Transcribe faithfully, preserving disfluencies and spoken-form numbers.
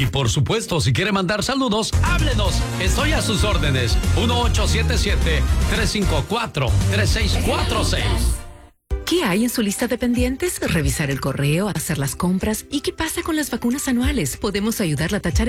Y por supuesto, si quiere mandar saludos, háblenos. Estoy a sus órdenes. uno ocho siete siete, tres cinco cuatro, tres seis cuatro seis. ¿Qué hay en su lista de pendientes? Revisar el correo, hacer las compras. ¿Y qué pasa con las vacunas anuales? Podemos ayudarla a tachar